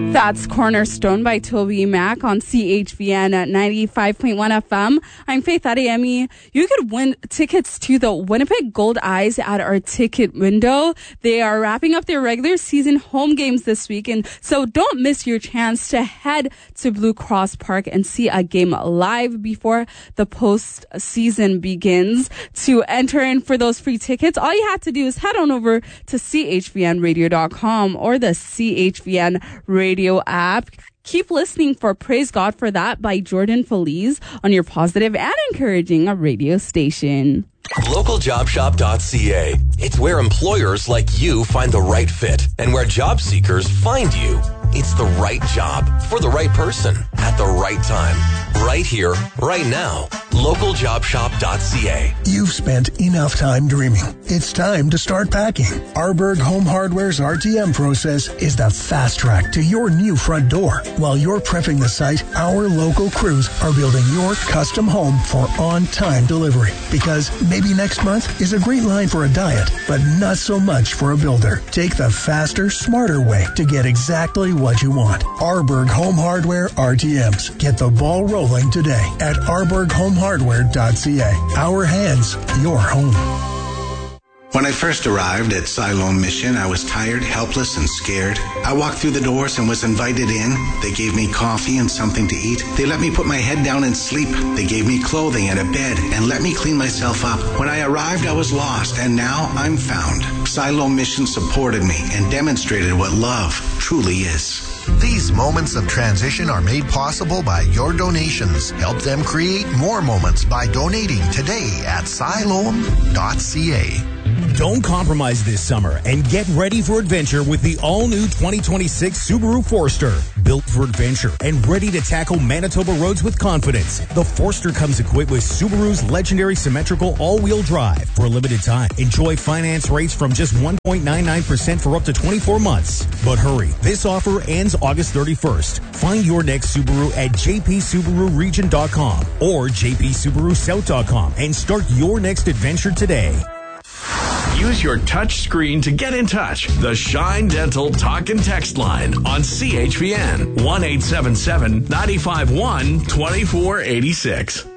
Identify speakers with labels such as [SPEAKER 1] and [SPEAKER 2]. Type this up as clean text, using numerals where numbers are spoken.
[SPEAKER 1] That's Cornerstone by Toby Mac on CHVN at 95.1 FM. I'm Faith Adeyemi. You could win tickets to the Winnipeg Gold Eyes at our ticket window. They are wrapping up their regular season home games this week, and so don't miss your chance to head to Blue Cross Park and see a game live before the postseason begins. To enter in for those free tickets, all you have to do is head on over to chvnradio.com or the CHVN Radio app. Keep listening for Praise God for That by Jordan Feliz on your positive and encouraging radio station.
[SPEAKER 2] LocalJobShop.ca. It's where employers like you find the right fit and where job seekers find you. It's the right job for the right person at the right time. Right here, right now. LocalJobShop.ca.
[SPEAKER 3] You've spent enough time dreaming. It's time to start packing. Arborg Home Hardware's RTM process is the fast track to your new front door. While you're prepping the site, our local crews are building your custom home for on-time delivery. Because maybe next month is a great line for a diet, but not so much for a builder. Take the faster, smarter way to get exactly what you want. Arborg Home Hardware RTMs. Get the ball rolling today at arborghomehardware.ca. Our hands, your home.
[SPEAKER 4] When I first arrived at Siloam Mission, I was tired, helpless, and scared. I walked through the doors and was invited in. They gave me coffee and something to eat. They let me put my head down and sleep. They gave me clothing and a bed and let me clean myself up. When I arrived, I was lost, and now I'm found. Siloam Mission supported me and demonstrated what love truly is.
[SPEAKER 5] These moments of transition are made possible by your donations. Help them create more moments by donating today at siloam.ca.
[SPEAKER 6] Don't compromise this summer and get ready for adventure with the all-new 2026 Subaru Forester. Built for adventure and ready to tackle Manitoba roads with confidence, the Forester comes equipped with Subaru's legendary symmetrical all-wheel drive. For a limited time, enjoy finance rates from just 1.99% for up to 24 months. But hurry, this offer ends August 31st. Find your next Subaru at jpsubaruregion.com or jpsubarusouth.com and start your next adventure today.
[SPEAKER 7] Use your touch screen to get in touch. The Shine Dental Talk and Text line on CHVN 1-877-951-2486.